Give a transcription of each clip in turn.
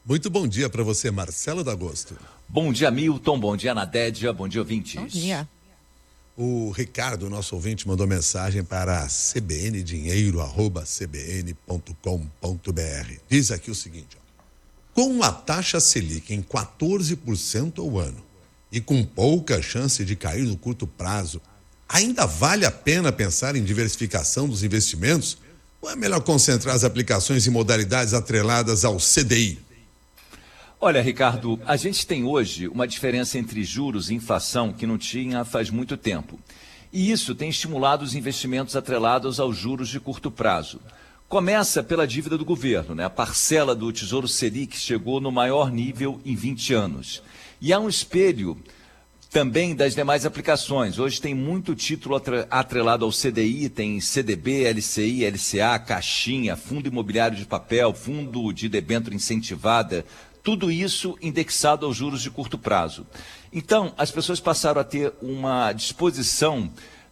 Muito bom dia para você, Marcelo D'Agosto. Bom dia, Milton. Bom dia, Nadédia. Bom dia, ouvintes. Bom dia. O Ricardo, nosso ouvinte, mandou mensagem para cbndinheiro@cbn.com.br. Diz aqui o seguinte, com a taxa Selic em 14% ao ano e com pouca chance de cair no curto prazo, ainda vale a pena pensar em diversificação dos investimentos ou é melhor concentrar as aplicações em modalidades atreladas ao CDI? Olha, Ricardo, a gente tem hoje uma diferença entre juros e inflação que não tinha faz muito tempo. E isso tem estimulado os investimentos atrelados aos juros de curto prazo. Começa pela dívida do governo, né? A parcela do Tesouro Selic chegou no maior nível em 20 anos. E há um espelho também das demais aplicações. Hoje tem muito título atrelado ao CDI, tem CDB, LCI, LCA, Caixinha, Fundo Imobiliário de Papel, Fundo de Debênture Incentivada, tudo isso indexado aos juros de curto prazo. Então, as pessoas passaram a ter uma disposição,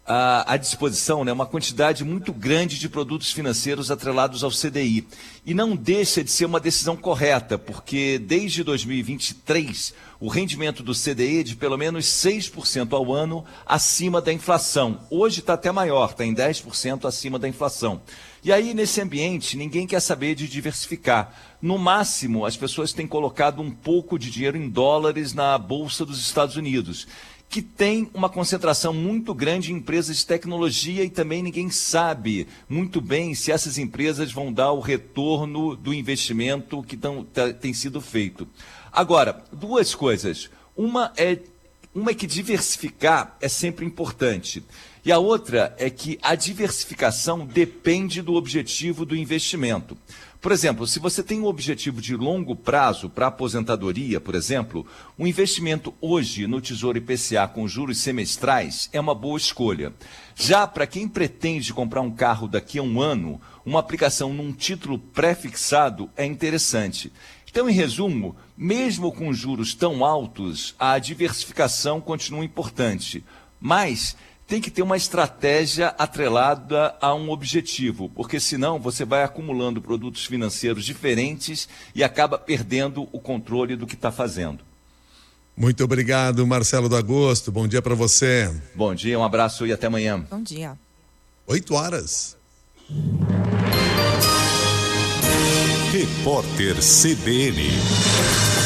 né, uma quantidade muito grande de produtos financeiros atrelados ao CDI. E não deixa de ser uma decisão correta, porque desde 2023, o rendimento do CDI é de pelo menos 6% ao ano acima da inflação. Hoje está até maior, está em 10% acima da inflação. E aí, nesse ambiente, ninguém quer saber de diversificar. No máximo, as pessoas têm colocado um pouco de dinheiro em dólares na Bolsa dos Estados Unidos, que tem uma concentração muito grande em empresas de tecnologia e também ninguém sabe muito bem se essas empresas vão dar o retorno do investimento que tem sido feito. Agora, duas coisas. Uma é que diversificar é sempre importante. E a outra é que a diversificação depende do objetivo do investimento. Por exemplo, se você tem um objetivo de longo prazo para aposentadoria, por exemplo, um investimento hoje no Tesouro IPCA com juros semestrais é uma boa escolha. Já para quem pretende comprar um carro daqui a um ano, uma aplicação num título pré-fixado é interessante. Então, em resumo, mesmo com juros tão altos, a diversificação continua importante, mas tem que ter uma estratégia atrelada a um objetivo, porque senão você vai acumulando produtos financeiros diferentes e acaba perdendo o controle do que está fazendo. Muito obrigado, Marcelo D'Agosto. Bom dia para você. Bom dia, um abraço e até amanhã. Bom dia. 8h. Repórter CBN.